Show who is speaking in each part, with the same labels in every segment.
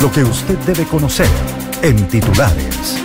Speaker 1: Lo que usted debe conocer en titulares.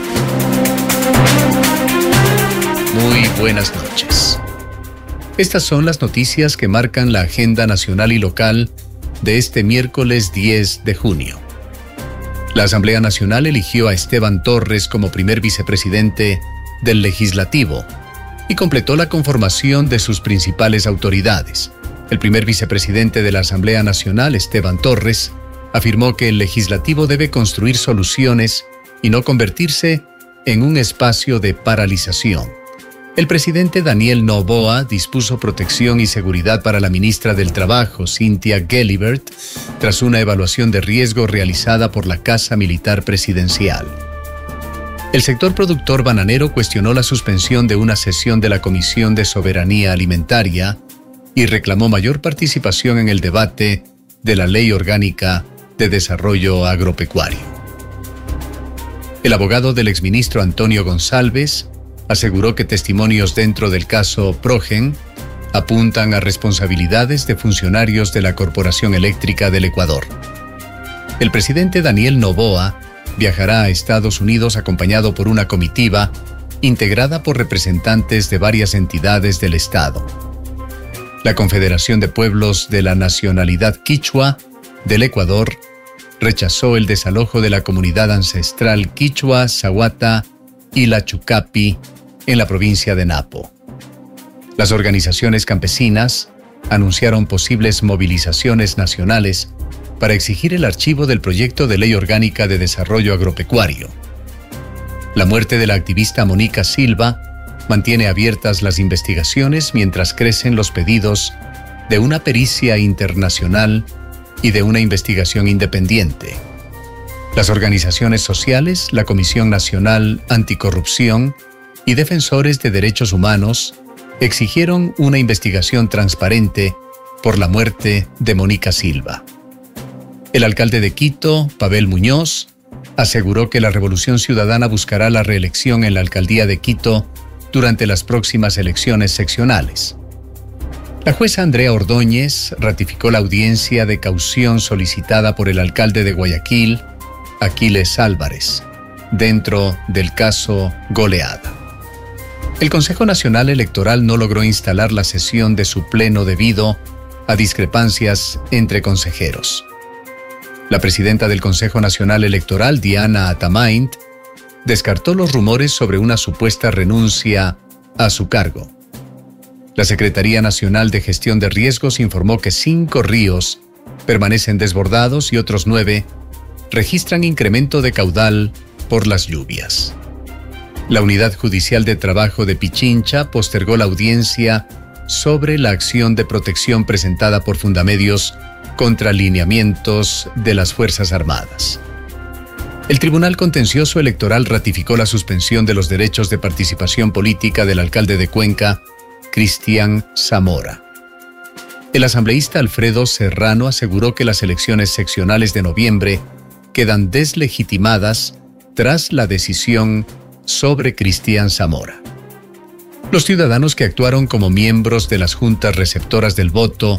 Speaker 2: Muy buenas noches. Estas son las noticias que marcan la agenda nacional y local de este miércoles 10 de junio. La Asamblea Nacional eligió a Esteban Torres como primer vicepresidente del Legislativo y completó la conformación de sus principales autoridades. El primer vicepresidente de la Asamblea Nacional, Esteban Torres, afirmó que el Legislativo debe construir soluciones y no convertirse en un espacio de paralización. El presidente Daniel Noboa dispuso protección y seguridad para la ministra del Trabajo, Cynthia Gelibert, tras una evaluación de riesgo realizada por la Casa Militar Presidencial. El sector productor bananero cuestionó la suspensión de una sesión de la Comisión de Soberanía Alimentaria y reclamó mayor participación en el debate de la Ley Orgánica de Desarrollo Agropecuario. El abogado del exministro Antonio González aseguró que testimonios dentro del caso Progen apuntan a responsabilidades de funcionarios de la Corporación Eléctrica del Ecuador. El presidente Daniel Noboa viajará a Estados Unidos acompañado por una comitiva integrada por representantes de varias entidades del Estado. La Confederación de Pueblos de la Nacionalidad Quichua del Ecuador rechazó el desalojo de la comunidad ancestral Quichua, Zahuata y La Chucapi en la provincia de Napo. Las organizaciones campesinas anunciaron posibles movilizaciones nacionales para exigir el archivo del proyecto de Ley Orgánica de Desarrollo Agropecuario. La muerte de la activista Mónica Silva mantiene abiertas las investigaciones mientras crecen los pedidos de una pericia internacional y de una investigación independiente. Las organizaciones sociales, la Comisión Nacional Anticorrupción y defensores de derechos humanos exigieron una investigación transparente por la muerte de Mónica Silva. El alcalde de Quito, Pavel Muñoz, aseguró que la Revolución Ciudadana buscará la reelección en la alcaldía de Quito durante las próximas elecciones seccionales. La jueza Andrea Ordóñez ratificó la audiencia de caución solicitada por el alcalde de Guayaquil, Aquiles Álvarez, dentro del caso Goleada. El Consejo Nacional Electoral no logró instalar la sesión de su pleno debido a discrepancias entre consejeros. La presidenta del Consejo Nacional Electoral, Diana Atamaint, descartó los rumores sobre una supuesta renuncia a su cargo. La Secretaría Nacional de Gestión de Riesgos informó que 5 ríos permanecen desbordados y otros 9 registran incremento de caudal por las lluvias. La Unidad Judicial de Trabajo de Pichincha postergó la audiencia sobre la acción de protección presentada por Fundamedios contra lineamientos de las Fuerzas Armadas. El Tribunal Contencioso Electoral ratificó la suspensión de los derechos de participación política del alcalde de Cuenca, Cristian Zamora. El asambleísta Alfredo Serrano aseguró que las elecciones seccionales de noviembre quedan deslegitimadas tras la decisión sobre Cristian Zamora. Los ciudadanos que actuaron como miembros de las juntas receptoras del voto